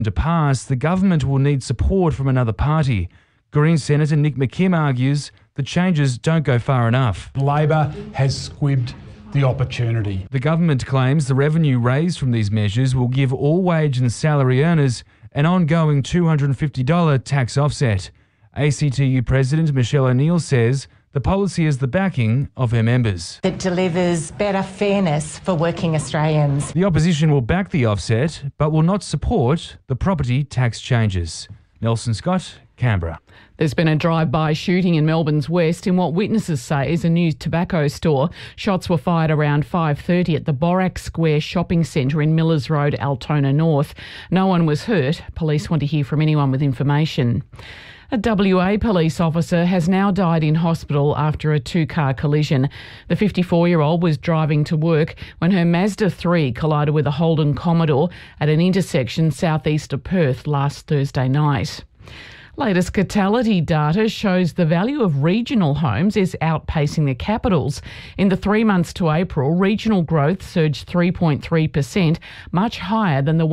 To pass, the government will need support from another party. Green Senator Nick McKim argues the changes don't go far enough. Labor has squibbed the opportunity. The government claims the revenue raised from these measures will give all wage and salary earners an ongoing $250 tax offset. ACTU President Michelle O'Neill says the policy is the backing of her members. It delivers better fairness for working Australians. The opposition will back the offset but will not support the property tax changes. Nelson Scott, Canberra. There's been a drive-by shooting in Melbourne's west in what witnesses say is a new tobacco store. Shots were fired around 5:30 at the Borac Square shopping centre in Millers Road, Altona North. No one was hurt. Police want to hear from anyone with information. A WA police officer has now died in hospital after a two-car collision. The 54-year-old was driving to work when her Mazda 3 collided with a Holden Commodore at an intersection southeast of Perth last Thursday night. Latest Catality data shows the value of regional homes is outpacing the capitals. In the 3 months to April, regional growth surged 3.3%, much higher than the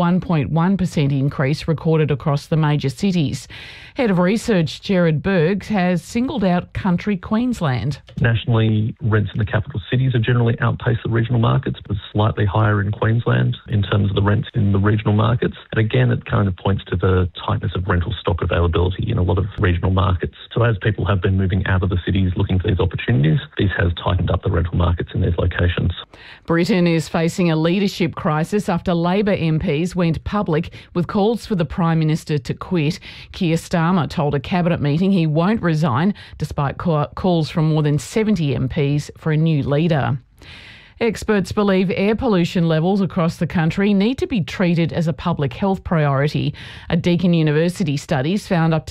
1.1% increase recorded across the major cities. Head of Research Gerard Bergs has singled out country Queensland. Nationally, rents in the capital cities have generally outpaced the regional markets, but slightly higher in Queensland in terms of the rents in the regional markets. And again, it kind of points to the tightness of rental stock availability in a lot of regional markets. So as people have been moving out of the cities looking for these opportunities, this has tightened up the rental markets in these locations. Britain is facing a leadership crisis after Labor MPs went public with calls for the Prime Minister to quit. Keir Starmer told a cabinet meeting he won't resign despite calls from more than 70 MPs for a new leader. Experts believe air pollution levels across the country need to be treated as a public health priority. A Deakin University studies found up to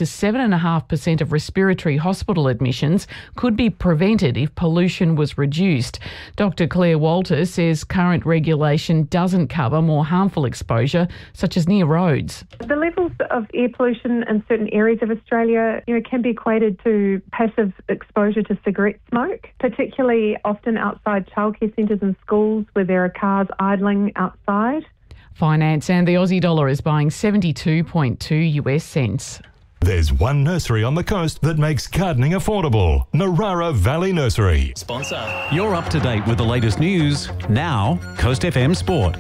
7.5% of respiratory hospital admissions could be prevented if pollution was reduced. Dr Claire Walters says current regulation doesn't cover more harmful exposure, such as near roads. The levels of air pollution in certain areas of Australia, can be equated to passive exposure to cigarette smoke, particularly often outside childcare centres and schools where there are cars idling outside. Finance and the Aussie dollar is buying 72.2 US cents. There's one nursery on the coast that makes gardening affordable. Narara Valley Nursery. Sponsor. You're up to date with the latest news. Now, Coast FM Sport.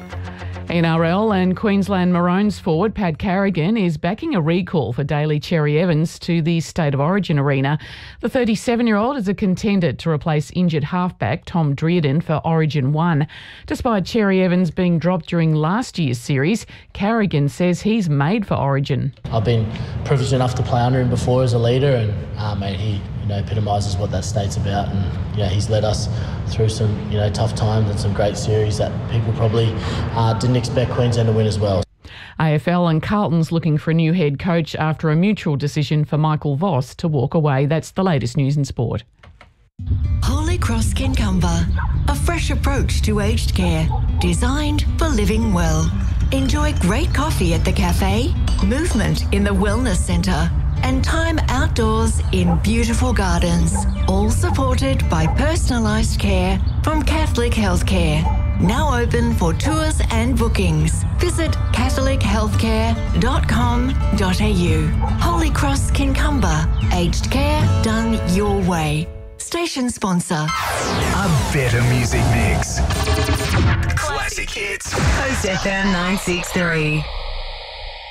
NRL and Queensland Maroons forward Pat Carrigan is backing a recall for Daly Cherry Evans to the State of Origin arena. The 37-year-old is a contender to replace injured halfback Tom Drearden for Origin 1. Despite Cherry Evans being dropped during last year's series, Carrigan says he's made for Origin. I've been privileged enough to play under him before as a leader, and he epitomises what that state's about, and he's led us through some tough times and some great series that people probably didn't expect Queensland to win as well. AFL and Carlton's looking for a new head coach after a mutual decision for Michael Voss to walk away. That's the latest news in sport. Holy Cross Kincumber, a fresh approach to aged care, designed for living well. Enjoy great coffee at the cafe, movement in the wellness centre, and time outdoors in beautiful gardens, all supported by personalised care from Catholic Healthcare. Now open for tours and bookings. Visit catholichealthcare.com.au. Holy Cross Kincumber, aged care done your way. Station sponsor. A better music mix. Classic hits. Coast FM 963.